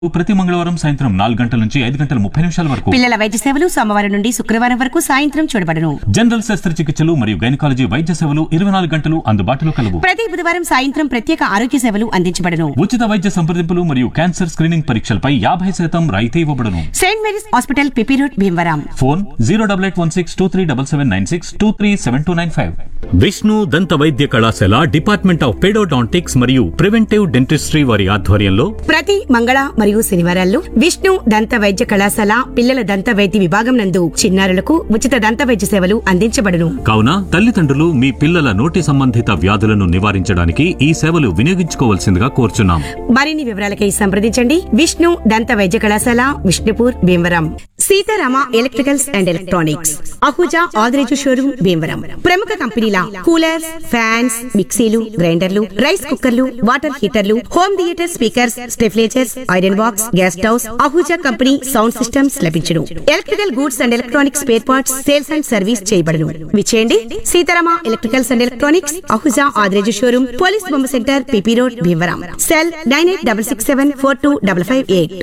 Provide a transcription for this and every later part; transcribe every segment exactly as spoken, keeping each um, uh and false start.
ప్రతి మంగళవారం సాయంత్రం నాలుగు గంటల నుంచి ఐదు గంటల ముప్పై నిమిషాల వరకు. పిల్లల వైద్య సేవలు సోమవారం నుండి శుక్రవారం వరకు సాయంత్రం చూడబడను. జనరల్ శస్త్రచికిత్సలు మరియు గైనకాలజీ వైద్య సేవలు ఇరవై నాలుగు గంటలు అందుబాటులో కలవు. ప్రతి బుధవారం సాయంత్రం ప్రత్యేక ఆరోగ్య సేవలు అందించబడను. ఉచిత వైద్య సంప్రదింపులు మరియు క్యాన్సర్ స్క్రీనింగ్ పరీక్షలపై యాభై శాతం రాయితీ ఇవ్వబడును. Saint Mary's hospital PP road Bhimavaram. Phone zero double eight one six two three double seven nine six two three seven two nine five. Vishnu దంత వైద్య కళాశాల డిపార్ట్మెంట్ ఆఫ్ పెడోడాంటిక్స్ మరియు ప్రివెంటివ్ డెంటిస్ట్రీ వారి ఆధ్వర్యంలో ప్రతి మంగళ మరియు శనివారాల్లో విష్ణు దంత వైద్య కళాశాల పిల్లల దంత వైద్య విభాగం నందు చిన్నారులకు ఉచిత దంత వైద్య సేవలు అందించబడును. కావున తల్లిదండ్రులు మీ పిల్లల నోటి సంబంధిత వ్యాధులను నివారించడానికి ఈ సేవలు వినియోగించుకోవాల్సిందిగా కోరుచున్నాం. మరిన్ని వివరాలకై సంప్రదించండి. విష్ణు దంత వైద్య కళాశాల, Vishnupur, Bhimavaram. Sitarama electricals and electronics, Ahuja Adireju showroom, Bhimavaram. ప్రముఖ కంపెనీల కూలర్స్, ఫ్యాన్స్, మిక్సీలు, గ్రైండర్లు, రైస్ కుక్కర్లు, water హీటర్లు, home theatre speakers, స్టెఫ్లేజర్స్, iron box, gas stoves, Ahuja company sound systems లభించును. Electrical goods and electronics spare parts sales and service చేయబడును. విచేయండి Sitarama electricals and electronics, Ahuja Adireju showroom, police బొమ్మ centre, PP road, Bhimavaram. Cell nine eight double six seven four two double five eight.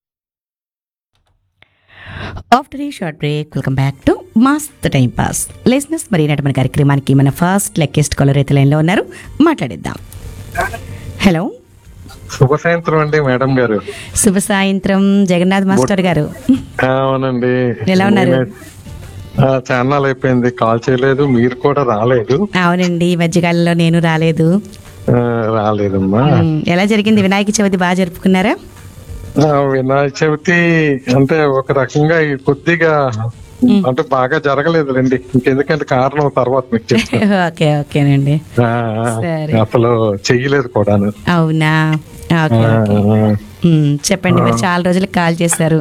After A short break, welcome back to మస్త్ time pass listeners. మరి ఈనాటి మన కార్యక్రమానికి మన first లెక్కెస్ట్ caller అయితే లైన్లో ఉన్నారు, మాట్లాడిద్దాం. హలో, శుభ సాయంత్రం అండి మేడం గారు. శుభ సాయంత్రం జగన్నాథ్ మాస్టర్ గారు. అవునండి, ఎలా ఉన్నారు? ఛానల్ అయిపోయింది, కాల్ చేయలేదు, మీరు కూడా రాలేదు. అవునండి, ఈ మధ్యకాలంలో నేను రాలేదు. రాలేదమ్మా. ఎలా జరిగింది వినాయక చవితి? బాగా జరుపుకున్నారా? వినాయక చవితి అంటే ఒక రకంగా కొద్దిగా అంటే బాగా జరగలేదు రండి, ఇంకెందుకంటే కారణం తర్వాత మీకు చెప్తాను. ఓకే ఓకేనండి, అసలు చెయ్యలేదు కూడాను. అవునా? చెప్పండి, మరి చాలా రోజులకు కాల్ చేశారు.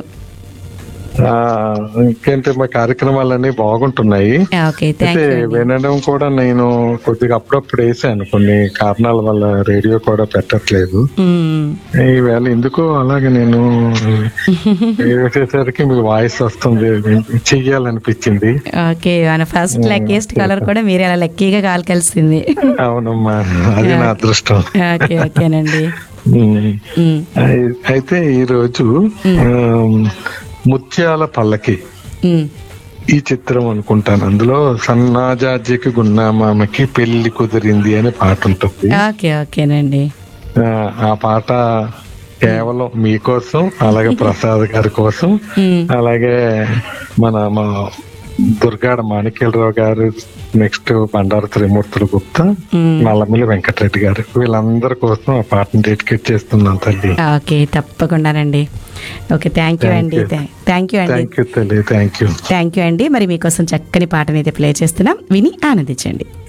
ఇంకేంటి, మా కార్యక్రమాలన్నీ బాగుంటున్నాయి. అయితే వినడం కూడా నేను కొద్దిగా అప్పుడప్పుడు వేసాను, కొన్ని కారణాల వల్ల రేడియో కూడా పెట్టట్లేదు. ఈవేళ ఎందుకో అలాగే నేను వేసేసరికి మీ వాయిస్ వస్తుంది, చెయ్యాలనిపించింది. ఓకే, మన ఫస్ట్ లక్కీస్ట్ కాలర్ కూడా మీరే అలా లక్కీగా కాల్ కలిసింది. అవునమ్మా, అది నా అదృష్టం. ఓకే ఓకేనండి. అయితే ఈ రోజు ముత్యాల పల్లకి ఈ చిత్రం అనుకుంటాను, అందులో సన్నాజాజికి గున్నామామకి పెళ్లి కుదిరింది అనే పాట ఉంటుంది. ఓకే ఓకేనండి. ఆ పాట కేవలం మీకోసం, అలాగే ప్రసాద్ గారి కోసం, అలాగే మన మా దుర్గాడ మాణిక్యరావు గారు, నెక్స్ట్ బండారు త్రిమూర్తులు గుప్తా, నల్లమిల్లి వెంకటరెడ్డి గారు, వీళ్ళందరి కోసం ఆ పాటను డెడికేట్ చేస్తున్నాను తల్లి. ఓకే, తప్పకుండానండి. ఓకే, థ్యాంక్ యూ అండి. థ్యాంక్ యూ అండి. థ్యాంక్ యూ తల్లి. Thank you. థ్యాంక్ యూ అండి. మరి మీకోసం చక్కని పాటనైతే ప్లే చేస్తున్నాం, విని ఆనందించండి.